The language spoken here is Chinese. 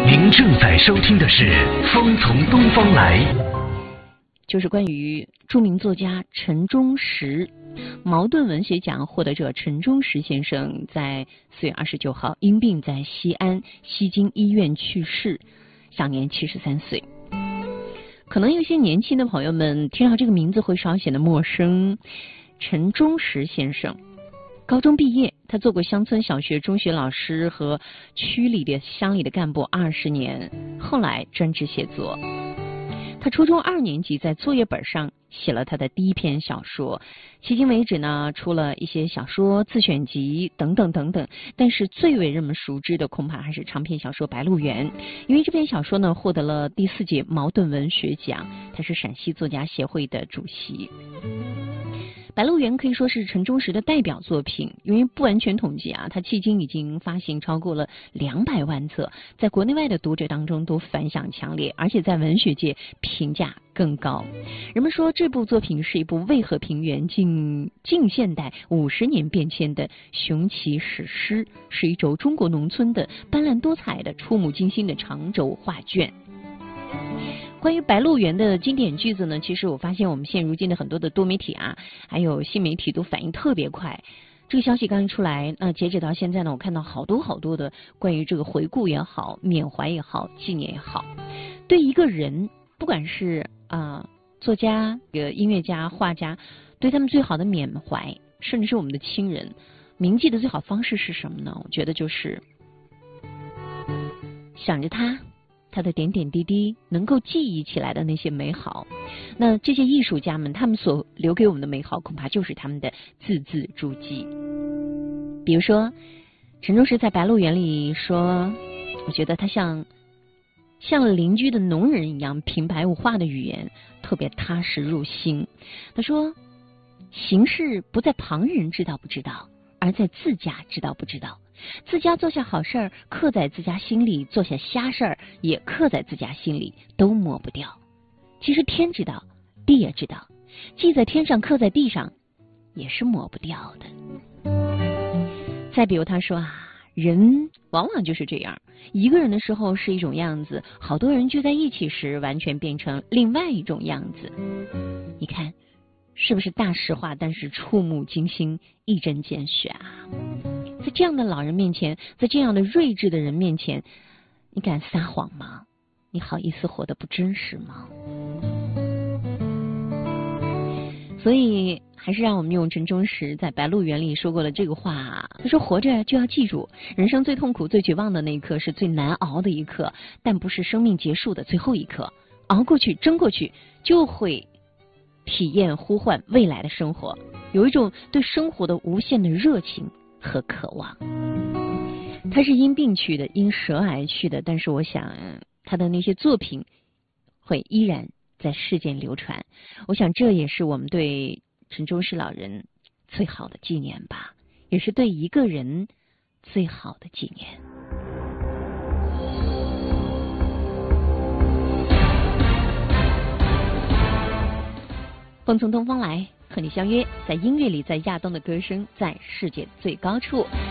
您正在收听的是《风从东方来》， 就是关于著名作家陈忠实，茅盾文学奖获得者陈忠实先生在4月29号因病在西安西京医院去世，享年73岁。可能有些年轻的朋友们听到这个名字会稍显得陌生。陈忠实先生高中毕业，他做过乡村小学、中学老师和区里的乡里的干部20年，后来专职写作。他初中2年级在作业本上写了他的第一篇小说，迄今为止呢，出了一些小说自选集等等等等，但是最为人们熟知的恐怕还是长篇小说《白鹿原》，因为这篇小说呢获得了第4届茅盾文学奖，他是陕西作家协会的主席。《白鹿原》可以说是陈忠实的代表作品，因为不完全统计啊，他迄今已经发行超过了200万册，在国内外的读者当中都反响强烈，而且在文学界评价更高。人们说这部作品是一部为和平原近现代50年变迁的雄奇史诗，是一轴中国农村的斑斓多彩的触目惊心的长轴画卷。关于《白鹿原》的经典句子呢，其实我发现我们现如今的很多的多媒体啊，还有新媒体都反应特别快。这个消息刚一出来，那截止到现在呢，我看到好多的关于这个回顾也好、缅怀也好、纪念也好，对一个人，不管是作家、音乐家、画家，对他们最好的缅怀，甚至是我们的亲人，铭记的最好方式是什么呢？我觉得就是想着他的点点滴滴能够记忆起来的那些美好，那这些艺术家们他们所留给我们的美好，恐怕就是他们的字字珠玑。比如说陈忠实在《白鹿原》里说，我觉得他像邻居的农人一样，平白无话的语言特别踏实入心。他说，形势不在旁人知道不知道，而在自家知道不知道。自家做下好事儿，刻在自家心里；做下瞎事儿，也刻在自家心里，都抹不掉。其实天知道，地也知道，记在天上，刻在地上，也是抹不掉的。再比如他说人往往就是这样，一个人的时候是一种样子，好多人聚在一起时，完全变成另外一种样子。你看，是不是大实话，但是触目惊心，一针见血啊？在这样的老人面前，在这样的睿智的人面前，你敢撒谎吗？你好意思活得不真实吗？所以还是让我们用陈忠实在《白鹿原》里说过的这个话，他说，活着就要记住，人生最痛苦最绝望的那一刻是最难熬的一刻，但不是生命结束的最后一刻。熬过去，争过去，就会体验呼唤未来的生活，有一种对生活的无限的热情和渴望。他是因病去的，因舌癌去的，但是我想他的那些作品会依然在世间流传。我想这也是我们对陈忠实老人最好的纪念吧，也是对一个人最好的纪念。风从东方来，和你相约，在音乐里，在亚东的歌声，在世界最高处。